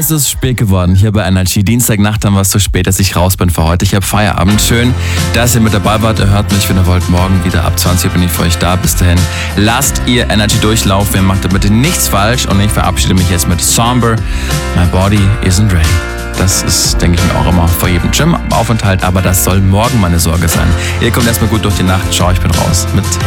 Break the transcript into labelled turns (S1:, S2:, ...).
S1: Es ist spät geworden hier bei Energy. Dienstagnacht dann war es so spät, dass ich raus bin für heute. Ich habe Feierabend. Schön, dass ihr mit dabei wart. Ihr hört mich, wenn ihr wollt. Morgen wieder ab 20 Uhr bin ich für euch da. Bis dahin lasst ihr Energy durchlaufen. Ihr macht da bitte nichts falsch. Und ich verabschiede mich jetzt mit Somber. My body isn't ready. Das ist, denke ich mir, auch immer vor jedem Gym-Aufenthalt. Aber das soll morgen meine Sorge sein. Ihr kommt erstmal gut durch die Nacht. Ciao, ich bin raus mit